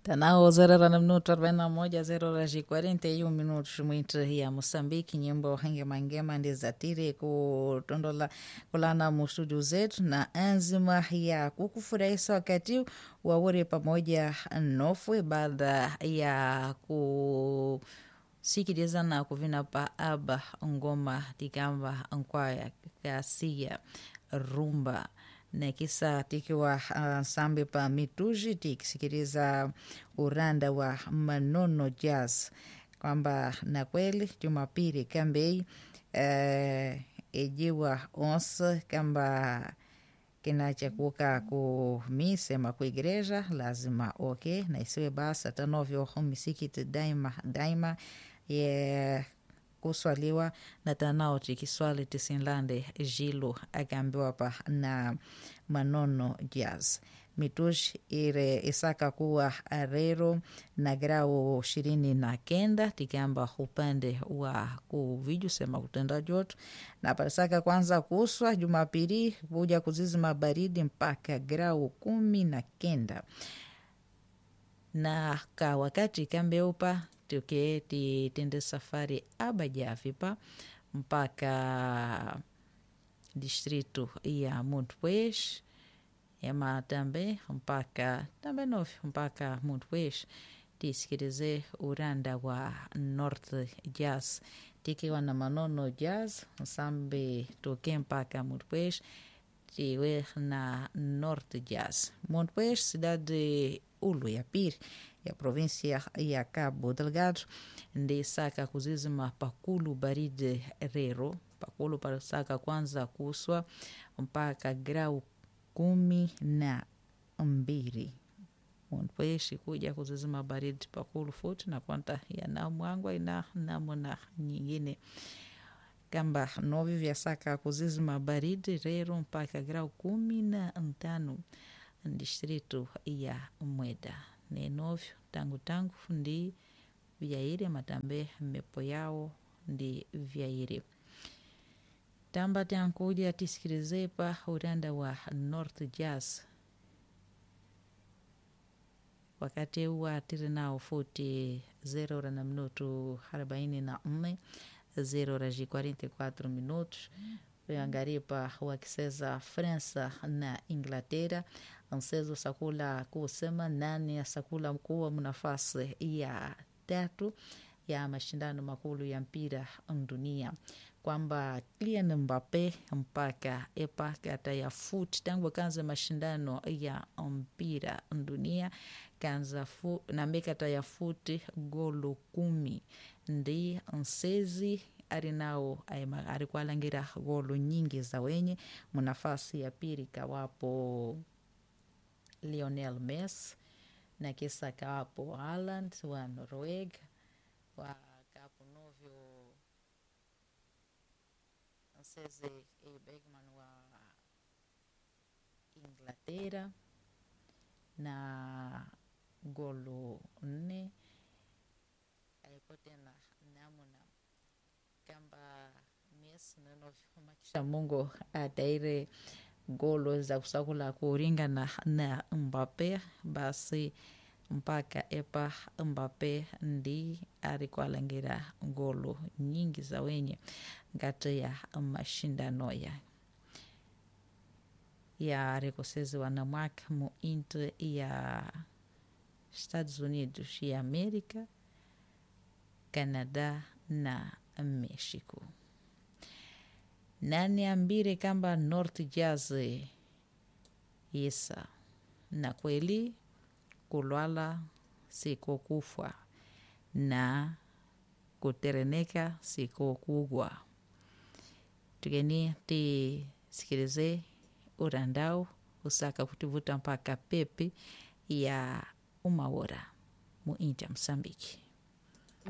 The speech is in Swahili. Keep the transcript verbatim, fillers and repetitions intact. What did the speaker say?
Tanao zero na minuto arobaini na moja zero raji quarenta e um minutos mwinti ya Moçambique nyimbo hange mangema ndizatiri kutondola kulana mustudio zetu na anzima ya kukufurahisha wakati waure pamoja nofwe baada ya ku sikiliza na kuvina pa aba ngoma tikamba nkwaya kasia rumba na kisa tikiwa uh, sambi pa mituji tikisikiliza uranda wa Manono Jazz kwamba na kweli Jumapili kambei uh, ejiwa onse kamba kinachakuka ku mise ma ku igreja lazima ok na isiwe basi hata novyo misikiti daima daima ye kuswaliwa na tanao tikiswali tisinlande jilo akambiwa pa na Manono Jazz mitush ire isaka kuwa arero na grau ishirini na kenda tikamba upande wa kuviju sema kutenda joto na parisaka kwanza kuswa Jumapili kuja kuzizima baridi mpaka grau kumi na kenda na ka wakati kambeupa tuke titende safari abajavipa mpaka distrito ya Montpuez ema tambe mpaka tambe nofi mpaka Montpuez tisikilize uranda wa North Jazz tikiwa na Manono Jazz sambe toke mpaka Montpuez tiwe na North Jazz. Montpuez cidade ulu ya pili ya província ya Cabo Delgado ndi saka kuzizima pakulu baride rero pakulu para saka kwanza kuswa mpaka grau kumi na mbili Montpuez kuja kuzizima baridi pakulu futi na kwanta ya namwangwa ina namuna nyingine kamba novi vya saka kuzizima baridi rero mpaka grau kumi na ntano distrito ya Mweda ne novyo tangu tangu ndi vyaire matambe mepo yao ndi vyaire tamba tankuja tisikilizepa uranda wa North Jazz wakati huwa tiri nao futi zero na minuto arobaini na nne zero raji quarenta e quatro minutos angaripa wakiseza França na Inglaterra ansezo sakula kusema nani ya sakula mkuu mnafasi ya tatu ya mashindano makulu ya mpira dunia kwamba Kylian Mbappe mpaka epa kata ya foot tangu kanza mashindano ya mpira dunia kanza fu na mekata ya foot golo kumi ndi nsezi arinao arikwalangira golo nyingi za wenye munafasi ya pili kawapo Lionel Messi na kisa kawapo Haaland wa Norwega wa kapo novyo nseze e Bergman wa Inglaterra na golo nne aipotena namuna kamba Messi nanovyo makisha Mungu ataire golo za kusakula kuringana na Mbappe basi mpaka epa Mbappe ndi arikwalangira golo nyingi za wenye ngati ya mashindano ya ya rekosezi wanamwaka mu inter ya Estados Unidos ya Amerika, Canada na Mexico. Nani ambire kamba North Jazz isa na kweli kulwala siko kufa na kutereneka siko kugwa. Tugeni ti sikilize urandao usaka kutivuta mpaka pepe ya uma hora mu India Msambiki.